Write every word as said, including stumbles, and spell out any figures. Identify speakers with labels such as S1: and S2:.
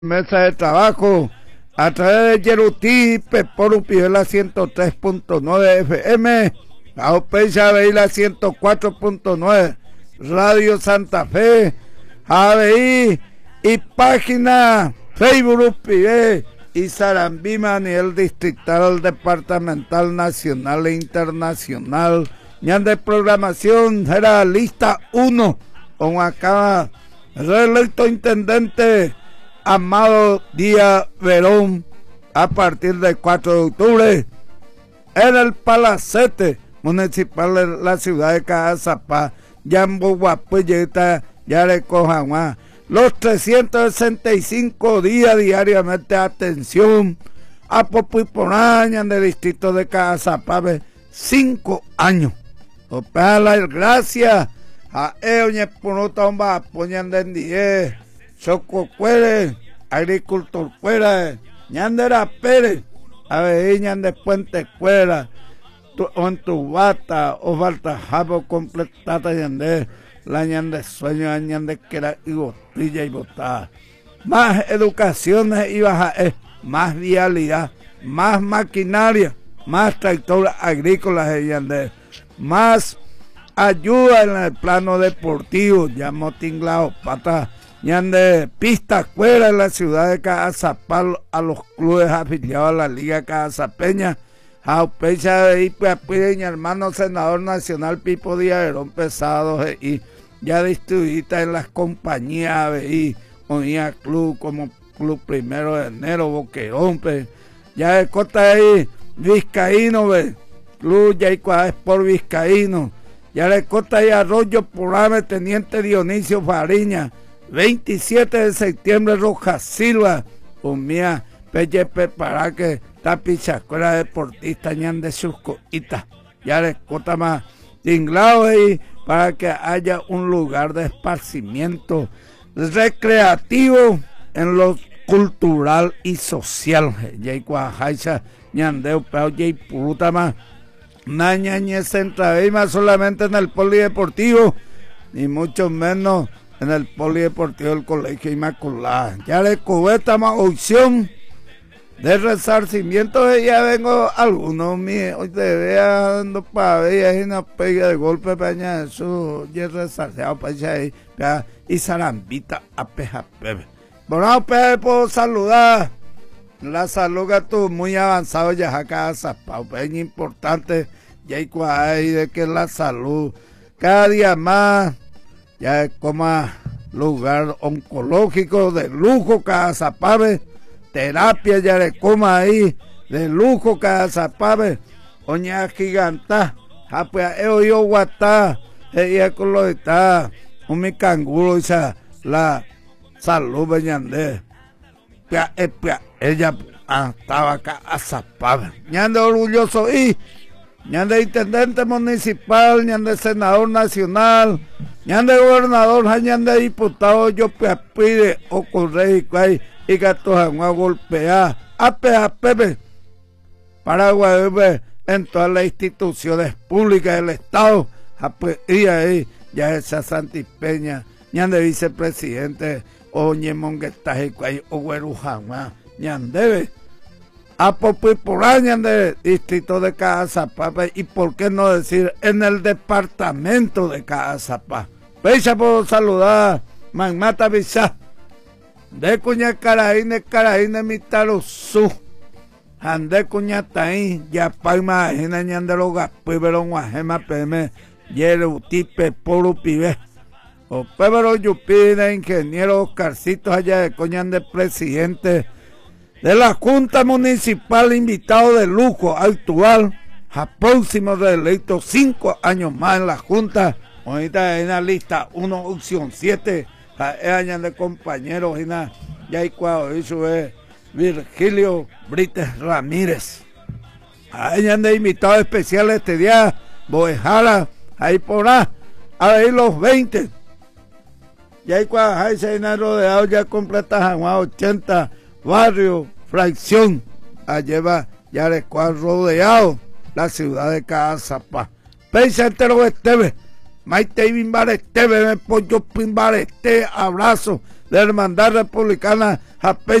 S1: Mesa de trabajo a través de Yerutí, Peporu Pivela ciento tres punto nueve F M, Aupecha Aveila ciento cuatro punto nueve, Radio Santa Fe, A B I y página Facebook Pive y Sarambima a nivel distrital, departamental, nacional e internacional. Ñan de programación será lista uno, con acá reelecto intendente Amado Díaz Verón a partir del cuatro de octubre en el Palacete Municipal de la ciudad de Cazapá, Yambo Guapuyeta, Yarecojaguá. Los trescientos sesenta y cinco días diariamente, atención a Popuiporaña del distrito de Cazapá, cinco años. Opala gracias a Eoñe Punuta Omba Apoñan de Ndié, Choco Cuere, Agricultor Cuera, Ñandera Pérez, Aveñan de Puente Cuera, en tu bata, o falta jabo completada Ñandé, la Ñande Sueño, Ñande Quera y Botilla y Botada. Más educaciones y baja, más vialidad, más maquinaria, más tractores agrícolas de Ñandé, más ayuda en el plano deportivo, ya motinglao, pata, Ñande pistas fuera en la ciudad de Cazapá a los clubes afiliados a la Liga Cazapeña, a Upecha de Ipuapuideña, hermano senador nacional Pipo Díaz Verón Pesado, y ya distribuida en las compañías A B I, Unía Club como Club Primero de Enero, Boquerón, pe, ya de Costa ahí, Vizcaíno, ve, Club Yaicuá Sport Vizcaíno, ya de Costa y Arroyo Porame, Teniente Dionisio Fariña, veintisiete de septiembre, Roja Silva, Umía, Pelle Prepara que Tapichacuera Deportista, Ñan de Suscoita, ya de Cota más tinglado ahí, para que haya un lugar de esparcimiento recreativo en lo cultural y social. Yay Cuajaisa, Ñandeu, Pau, Yay Purutama, Nañañez Centravima solamente en el polideportivo, ni mucho menos en el polideportivo del Colegio Inmaculada. Ya de cubeta más opción de resarcimiento, ya vengo algunos míos, hoy te vea dando para ver, y una pega de golpe paña eso, ya resarciado para allá, y Sarambita a peja Pepe. Bueno, Pepe, puedo saludar, la salud gato muy avanzado ya acá, Zapao, es importante, ya hay de que la salud cada día más, ya como lugar oncológico de lujo Cazapave, terapia ya de coma ahí de lujo Cazapave, oña giganta, pues he oído guatá, ella con lo está, un mi canguro esa la salud Beñandé, ella estaba acá Cazapave, ñande orgulloso y ñande intendente municipal, ñande senador nacional, ñande gobernador, ñande diputado, yo pide o correy y gato a golpear a Pepe Paraguay en todas las instituciones públicas del Estado, y ahí ya esa Santipeña, ñande vicepresidente, o ñemonguetaje o güerujama, ñande a Popuiporaña de distrito de Cazapá, y por qué no decir en el departamento de Cazapá. Pecha por saludar, Magmata Visa, de cuña Carajine, Carajine Mitarosú, Ande cuña Taín, Yapay Majina, Ñandero Gaspuy, Verón Guajema, Peme, Yerutipe, Poro Pibe, o Pebero Yupina, ingeniero Oscarcito, allá de coñan de presidente de la Junta Municipal, invitado de lujo actual, a próximo reelecto, cinco años más en la Junta. Ahorita en la lista uno, opción siete, años de compañeros, ya hay cuadro, eso es Virgilio Brites Ramírez. Años de invitado especial este día, Boejara, ahí por ahí, ahí los veinte. Ya hay cuadro, ahí se han rodeado, ya completa ochenta barrio, fracción, allá va, ya de cual rodeado la ciudad de Cazapá. Pensa entero Esteve, Maite Bimbar Esteve, Pollo Pimbar Este, abrazo, la Hermandad Republicana